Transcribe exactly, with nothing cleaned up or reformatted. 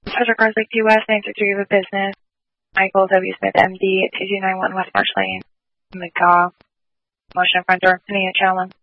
Treasure Cars Lake View West, nine six three of a business. Michael W. Smith, M D, two two nine one West Marsh Lane. McGaw. Motion front door. Any challenge?